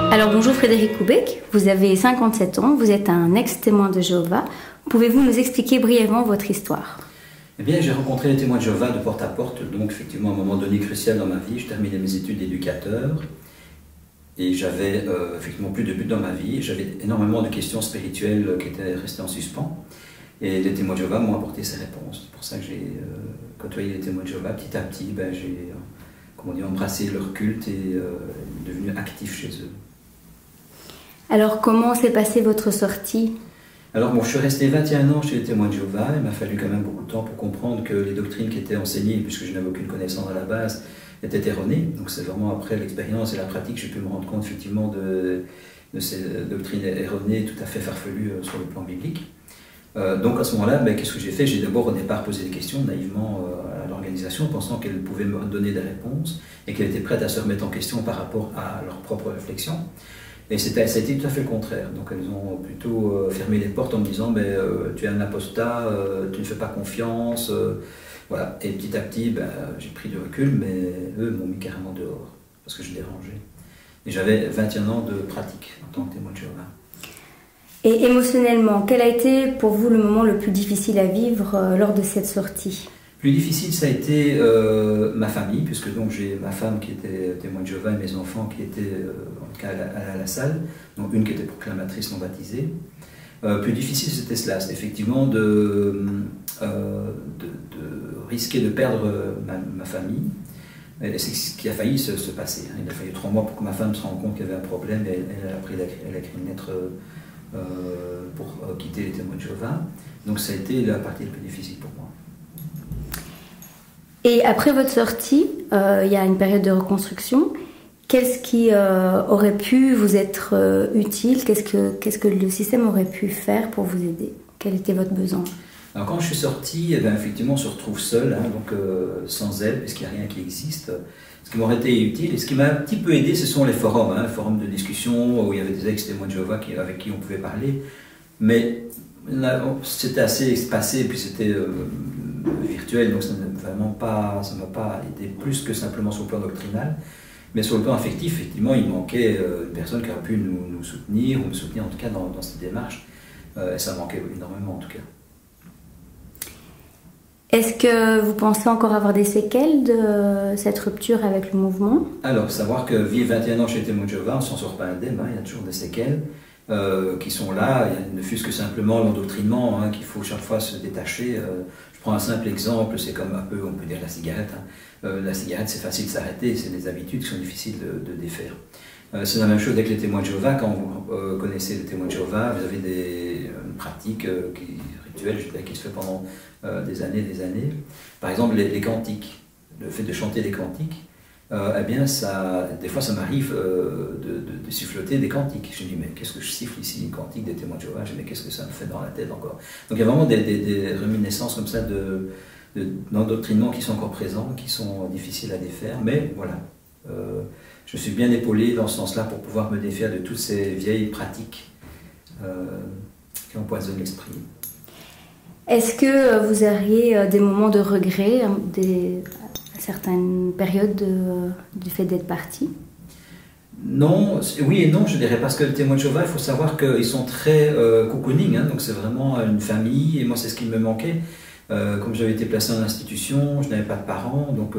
Alors bonjour Frédéric Koubek, vous avez 57 ans, vous êtes un ex-témoin de Jéhovah. Pouvez-vous nous expliquer brièvement votre histoire ? Eh bien, j'ai rencontré les témoins de Jéhovah de porte à porte, donc effectivement à un moment donné crucial dans ma vie. Je terminais mes études d'éducateur et j'avais effectivement plus de but dans ma vie. J'avais énormément de questions spirituelles qui étaient restées en suspens et les témoins de Jéhovah m'ont apporté ces réponses. C'est pour ça que j'ai côtoyé les témoins de Jéhovah petit à petit. J'ai embrassé leur culte et devenu actif chez eux. Alors comment s'est passée votre sortie ? Alors je suis resté 21 ans chez les témoins de Jéhovah. Il m'a fallu quand même beaucoup de temps pour comprendre que les doctrines qui étaient enseignées, puisque je n'avais aucune connaissance à la base, étaient erronées. Donc c'est vraiment après l'expérience et la pratique que j'ai pu me rendre compte effectivement de ces doctrines erronées tout à fait farfelues sur le plan biblique. Donc à ce moment-là, qu'est-ce que j'ai fait ? J'ai d'abord au départ posé des questions naïvement à l'organisation, pensant qu'elle pouvait me donner des réponses et qu'elle était prête à se remettre en question par rapport à leur propre réflexion. Et ça a été tout à fait le contraire. Donc elles ont plutôt fermé les portes en me disant tu es un apostat, tu ne fais pas confiance. Voilà. Et petit à petit, j'ai pris du recul, mais eux m'ont mis carrément dehors parce que je dérangeais. Et j'avais 21 ans de pratique en tant que témoin de Jéhovah. Et émotionnellement, quel a été pour vous le moment le plus difficile à vivre lors de cette sortie ? Le plus difficile, ça a été ma famille, puisque donc j'ai ma femme qui était témoin de Jéhovah et mes enfants qui étaient en tout cas à la salle, donc une qui était proclamatrice non baptisée. Plus difficile, c'était cela, c'est effectivement de risquer de perdre ma famille. Et c'est ce qui a failli se passer. Il a fallu 3 mois pour que ma femme se rende compte qu'il y avait un problème et elle a écrit une lettre pour quitter les témoins de Jéhovah. Donc ça a été la partie la plus difficile pour moi. Et après votre sortie, il y a une période de reconstruction. Qu'est-ce qui aurait pu vous être utile ? Qu'est-ce que le système aurait pu faire pour vous aider ? Quel était votre besoin ? Alors quand je suis sorti, effectivement on se retrouve seul, donc sans aide, puisqu'il n'y a rien qui existe. Ce qui m'aurait été utile, et ce qui m'a un petit peu aidé, ce sont les forums, forums de discussion, où il y avait des ex-témoins de Jéhovah avec qui on pouvait parler. Mais c'était assez espacé, et puis c'était virtuel, donc ça ne m'a pas aidé plus que simplement sur le plan doctrinal. Mais sur le plan affectif, effectivement, il manquait une personne qui aurait pu nous soutenir, ou me soutenir en tout cas dans cette démarche. Et ça manquait énormément en tout cas. Est-ce que vous pensez encore avoir des séquelles de cette rupture avec le mouvement ? Alors, savoir que vivre 21 ans chez les témoins de Jéhovah, on ne s'en sort pas indemne, il y a toujours des séquelles qui sont là, il ne fût-ce que simplement l'endoctrinement, qu'il faut chaque fois se détacher. Je prends un simple exemple, c'est comme un peu, on peut dire la cigarette. La cigarette, c'est facile de s'arrêter, c'est des habitudes qui sont difficiles de défaire. C'est la même chose avec les témoins de Jéhovah. Quand vous connaissez les témoins de Jéhovah, vous avez une pratique rituelle qui se fait pendant des années. Par exemple, les cantiques, le fait de chanter des cantiques, des fois ça m'arrive de siffloter des cantiques. Je me dis, mais qu'est-ce que je siffle ici, une cantique des témoins de Jéhovah ? Je me dis, mais qu'est-ce que ça me fait dans la tête encore ? Donc il y a vraiment des réminiscences comme ça d'endoctrinement qui sont encore présents, qui sont difficiles à défaire, mais voilà. Je suis bien épaulé dans ce sens-là pour pouvoir me défaire de toutes ces vieilles pratiques qui empoisonnent l'esprit. Est-ce que vous auriez des moments de regret, certaines périodes du fait d'être parti ? Non, oui et non, je dirais, parce que le témoin de Jéhovah, il faut savoir qu'ils sont très cocooning, donc c'est vraiment une famille, et moi c'est ce qui me manquait. Comme j'avais été placé en institution, je n'avais pas de parents, donc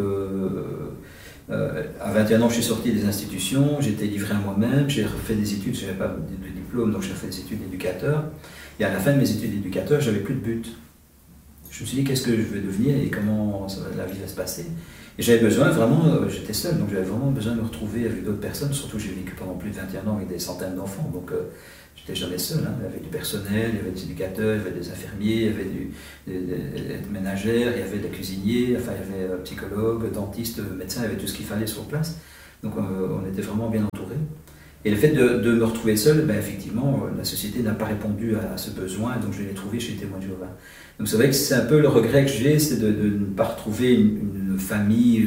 à 21 ans je suis sorti des institutions, j'étais livré à moi-même, j'ai refait des études, je n'avais pas de diplôme, donc j'ai fait des études d'éducateur, et à la fin de mes études d'éducateur, j'avais plus de but. Je me suis dit, qu'est-ce que je vais devenir et comment la vie va se passer ? Et j'avais besoin, vraiment, j'étais seul, donc j'avais vraiment besoin de me retrouver avec d'autres personnes, surtout j'ai vécu pendant plus de 21 ans avec des centaines d'enfants, donc j'étais jamais seul, il y avait du personnel, il y avait des éducateurs, il y avait des infirmiers, il y avait des ménagères, il y avait des cuisiniers, enfin il y avait psychologues, dentistes, médecins, il y avait tout ce qu'il fallait sur place, donc on était vraiment bien entourés. Et le fait de me retrouver seul, effectivement, la société n'a pas répondu à ce besoin, donc je l'ai trouvé chez les témoins de Jéhovah. Donc c'est vrai que c'est un peu le regret que j'ai, c'est de ne pas retrouver une famille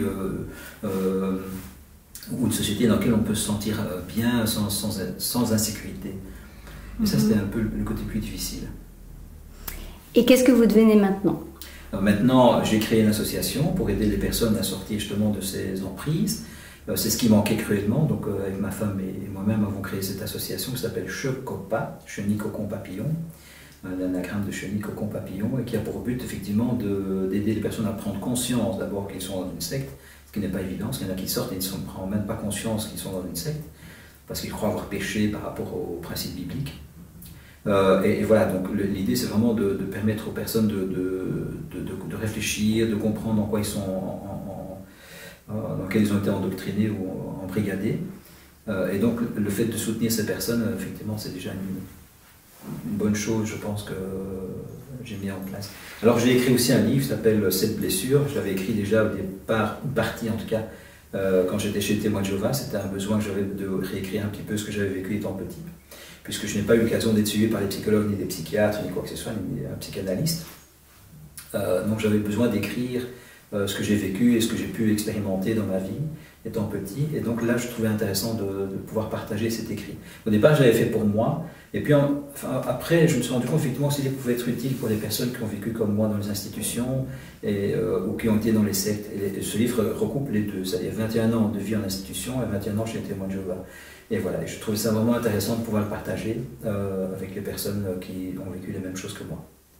ou une société dans laquelle on peut se sentir bien sans insécurité. Et ça, c'était un peu le côté plus difficile. Et qu'est-ce que vous devenez maintenant ? Alors maintenant, j'ai créé une association pour aider les personnes à sortir justement de ces emprises. C'est ce qui manquait cruellement. Donc avec ma femme et moi-même avons créé cette association qui s'appelle CHECOPA, Chenille Cocon Papillon, l'anagramme de Chenille Cocon Papillon, et qui a pour but effectivement d'aider les personnes à prendre conscience d'abord qu'ils sont dans une secte, ce qui n'est pas évident, parce qu'il y en a qui sortent et ils ne prennent même pas conscience qu'ils sont dans une secte, parce qu'ils croient avoir péché par rapport aux principes bibliques. Et voilà, donc l'idée c'est vraiment de permettre aux personnes de réfléchir, de comprendre en quoi ils sont, dans quels ils ont été endoctrinés ou embrigadés. Et donc le fait de soutenir ces personnes, effectivement, c'est déjà une bonne chose, je pense, que j'ai mis en place. Alors j'ai écrit aussi un livre qui s'appelle 7 blessures. Je l'avais écrit déjà au départ, une partie en tout cas, quand j'étais chez Témoins de Jéhovah. C'était un besoin que j'avais de réécrire un petit peu ce que j'avais vécu étant petit, puisque je n'ai pas eu l'occasion d'être suivi par les psychologues, ni des psychiatres, ni quoi que ce soit, ni un psychanalyste. Donc j'avais besoin d'écrire ce que j'ai vécu et ce que j'ai pu expérimenter dans ma vie étant petit. Et donc là, je trouvais intéressant de pouvoir partager cet écrit. Au départ, j'avais fait pour moi. Et puis après, je me suis rendu compte effectivement que ça pouvait être utile pour les personnes qui ont vécu comme moi dans les institutions ou qui ont été dans les sectes. Et ce livre recoupe les deux, c'est-à-dire 21 ans de vie en institution et 21 ans chez les Témoins de Jéhovah. Et voilà, et je trouvais ça vraiment intéressant de pouvoir le partager avec les personnes qui ont vécu les mêmes choses que moi.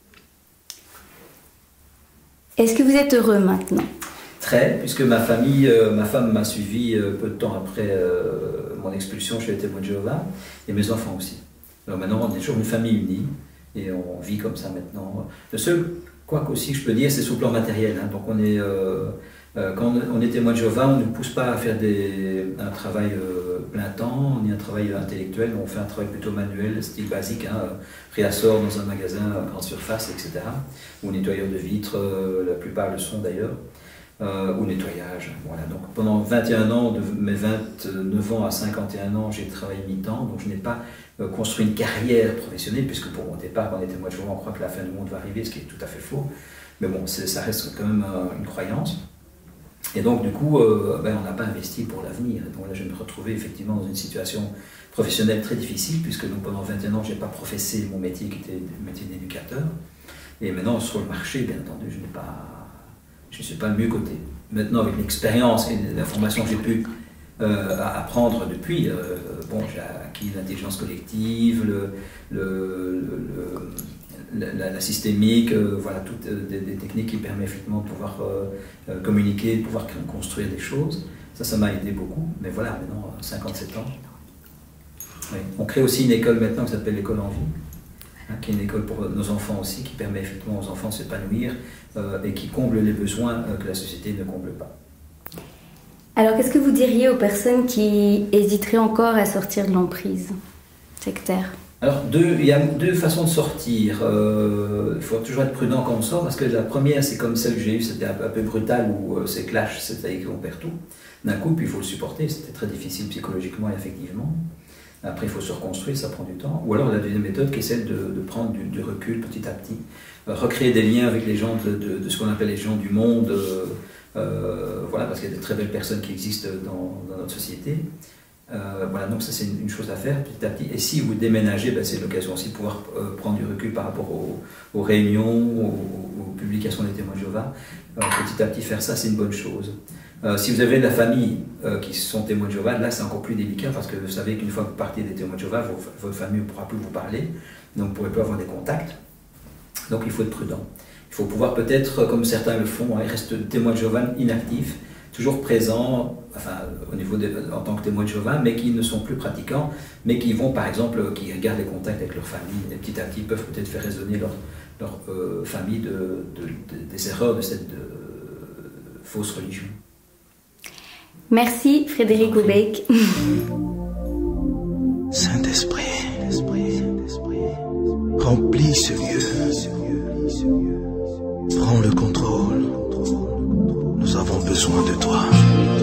Est-ce que vous êtes heureux maintenant? Très, puisque ma femme m'a suivi peu de temps après mon expulsion chez les Témoins de Jéhovah, et mes enfants aussi. Alors maintenant, on est toujours une famille unie, et on vit comme ça maintenant. Le seul, quoi qu'aussi je peux dire, c'est sur le plan matériel. Hein. Donc on est, quand on est Témoins de Jéhovah, on ne nous pousse pas à faire un travail plein temps, ni un travail intellectuel, on fait un travail plutôt manuel, style basique, hein, réassort dans un magasin à grande surface, etc. Ou nettoyeur de vitres, la plupart le sont d'ailleurs. Ou nettoyage. Voilà. Donc pendant 21 ans, de mes 29 ans à 51 ans, j'ai travaillé mi-temps, donc je n'ai pas construit une carrière professionnelle, puisque pour mon départ, quand on était Témoins de Jéhovah, on croit que la fin du monde va arriver, ce qui est tout à fait faux. Mais bon, ça reste quand même une croyance. Et donc du coup, on n'a pas investi pour l'avenir. Donc là, je me retrouvais effectivement dans une situation professionnelle très difficile, puisque donc, pendant 21 ans, je n'ai pas professé mon métier qui était le métier d'éducateur. Et maintenant, sur le marché, bien entendu, je ne suis pas le mieux coté. Maintenant, avec l'expérience et la formation que j'ai pu apprendre depuis, j'ai acquis l'intelligence collective, la systémique, voilà, toutes des techniques qui permettent effectivement de pouvoir communiquer, de pouvoir construire des choses. Ça m'a aidé beaucoup. Mais voilà, maintenant, 57 ans. Oui. On crée aussi une école maintenant qui s'appelle l'école en vie. Qui est une école pour nos enfants aussi, qui permet effectivement aux enfants de s'épanouir et qui comble les besoins que la société ne comble pas. Alors, qu'est-ce que vous diriez aux personnes qui hésiteraient encore à sortir de l'emprise sectaire? Alors, il y a deux façons de sortir. Il faut toujours être prudent quand on sort, parce que la première, c'est comme celle que j'ai eue, c'était un peu brutal, où c'est clash, c'est-à-dire qu'on perd tout d'un coup, puis il faut le supporter. C'était très difficile psychologiquement et affectivement. Après, il faut se reconstruire, ça prend du temps. Ou alors la deuxième méthode qui est celle de prendre du recul petit à petit, recréer des liens avec les gens de ce qu'on appelle les gens du monde, voilà, parce qu'il y a de très belles personnes qui existent dans notre société. Voilà, donc ça c'est une chose à faire petit à petit. Et si vous déménagez, c'est l'occasion aussi de pouvoir prendre du recul par rapport aux réunions, aux publications des Témoins de Jéhovah. Petit à petit faire ça, c'est une bonne chose. Si vous avez de la famille qui sont Témoins de Jéhovah, là c'est encore plus délicat parce que vous savez qu'une fois que vous partez des Témoins de Jéhovah, votre famille ne pourra plus vous parler, donc vous ne pourrez plus avoir des contacts. Donc il faut être prudent. Il faut pouvoir peut-être, comme certains le font, ils restent Témoins de Jéhovah inactifs, toujours présents, enfin au niveau en tant que Témoins de Jéhovah, mais qui ne sont plus pratiquants, mais qui vont par exemple, qui gardent des contacts avec leur famille, et petit à petit peuvent peut-être faire résonner leur famille des erreurs de cette fausse religion. Merci Frédéric Houbeik. Saint-Esprit, remplis ce lieu. Prends le contrôle. Nous avons besoin de toi.